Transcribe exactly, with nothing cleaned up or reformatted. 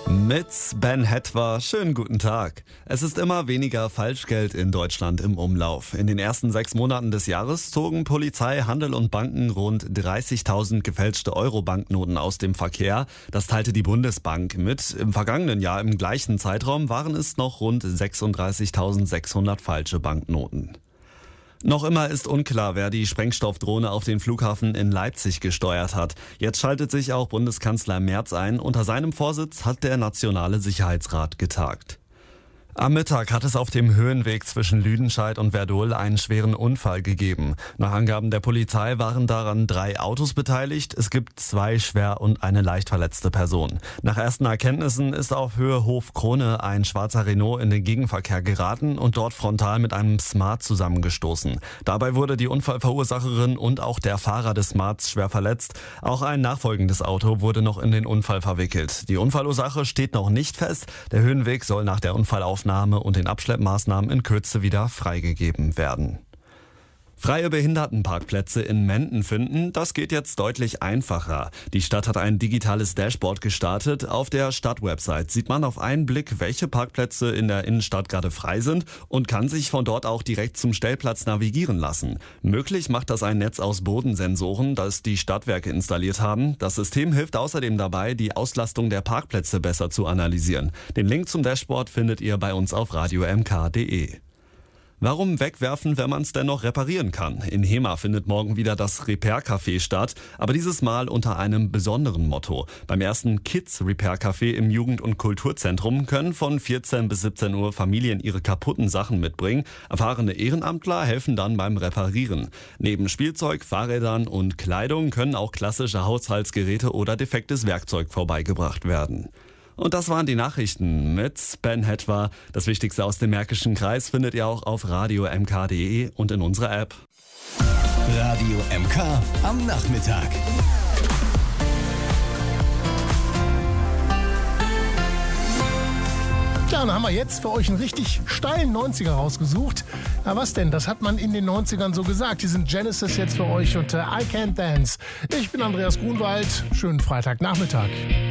Mit Ben Hetwa, schönen guten Tag. Es ist immer weniger Falschgeld in Deutschland im Umlauf. In den ersten sechs Monaten des Jahres zogen Polizei, Handel und Banken rund dreißigtausend gefälschte Euro-Banknoten aus dem Verkehr. Das teilte die Bundesbank mit. Im vergangenen Jahr im gleichen Zeitraum waren es noch rund sechsunddreißigtausendsechshundert falsche Banknoten. Noch immer ist unklar, wer die Sprengstoffdrohne auf den Flughafen in Leipzig gesteuert hat. Jetzt schaltet sich auch Bundeskanzler Merz ein. Unter seinem Vorsitz hat der Nationale Sicherheitsrat getagt. Am Mittag hat es auf dem Höhenweg zwischen Lüdenscheid und Werdohl einen schweren Unfall gegeben. Nach Angaben der Polizei waren daran drei Autos beteiligt. Es gibt zwei schwer und eine leicht verletzte Person. Nach ersten Erkenntnissen ist auf Höhe Hof-Krone ein schwarzer Renault in den Gegenverkehr geraten und dort frontal mit einem Smart zusammengestoßen. Dabei wurde die Unfallverursacherin und auch der Fahrer des Smarts schwer verletzt. Auch ein nachfolgendes Auto wurde noch in den Unfall verwickelt. Die Unfallursache steht noch nicht fest. Der Höhenweg soll nach der Unfallaufnahme und den Abschleppmaßnahmen in Kürze wieder freigegeben werden. Freie Behindertenparkplätze in Menden finden, das geht jetzt deutlich einfacher. Die Stadt hat ein digitales Dashboard gestartet. Auf der Stadtwebsite sieht man auf einen Blick, welche Parkplätze in der Innenstadt gerade frei sind und kann sich von dort auch direkt zum Stellplatz navigieren lassen. Möglich macht das ein Netz aus Bodensensoren, das die Stadtwerke installiert haben. Das System hilft außerdem dabei, die Auslastung der Parkplätze besser zu analysieren. Den Link zum Dashboard findet ihr bei uns auf radio m k punkt d e. Warum wegwerfen, wenn man es dennoch reparieren kann? In Hema findet morgen wieder das Repair Café statt, aber dieses Mal unter einem besonderen Motto. Beim ersten Kids Repair Café im Jugend- und Kulturzentrum können von vierzehn bis siebzehn Uhr Familien ihre kaputten Sachen mitbringen. Erfahrene Ehrenamtler helfen dann beim Reparieren. Neben Spielzeug, Fahrrädern und Kleidung können auch klassische Haushaltsgeräte oder defektes Werkzeug vorbeigebracht werden. Und das waren die Nachrichten mit Ben Hetwa. Das Wichtigste aus dem Märkischen Kreis findet ihr auch auf radio m k punkt d e und in unserer App. Radio M K am Nachmittag. Ja, dann haben wir jetzt für euch einen richtig steilen neunziger rausgesucht. Na was denn, das hat man in den neunzigern so gesagt. Die sind Genesis jetzt für euch und äh, I Can't Dance. Ich bin Andreas Grunwald. Schönen Freitagnachmittag.